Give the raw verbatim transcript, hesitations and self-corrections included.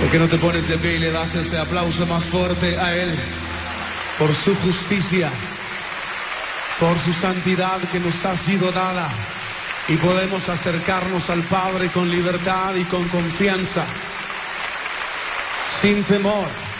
¿Por qué no te pones de pie y le das ese aplauso más fuerte a Él? Por su justicia, por su santidad que nos ha sido dada. Y podemos acercarnos al Padre con libertad y con confianza, sin temor.